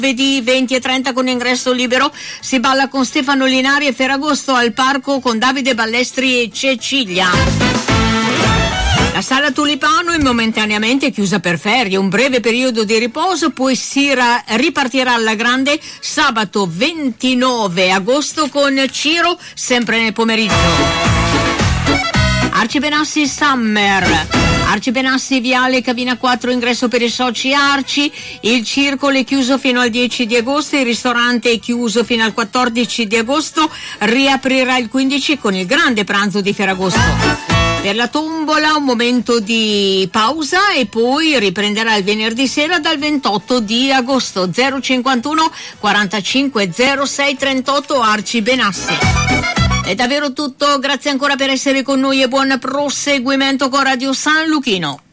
Di 20 e 30 con ingresso libero, si balla con Stefano Linari e Ferragosto al parco con Davide Ballestri e Cecilia. La sala Tulipano è momentaneamente chiusa per ferie, un breve periodo di riposo, poi si ripartirà alla grande sabato 29 agosto con Ciro, sempre nel pomeriggio. Arci Benassi Summer, Arci Benassi Viale Cavina 4, ingresso per i soci Arci, il circolo è chiuso fino al 10 di agosto, il ristorante è chiuso fino al 14 di agosto, riaprirà il 15 con il grande pranzo di Ferragosto. Per la tombola un momento di pausa e poi riprenderà il venerdì sera dal 28 di agosto. 051 45 06 38 Arci Benassi. È davvero tutto, grazie ancora per essere con noi e buon proseguimento con Radio San Luchino.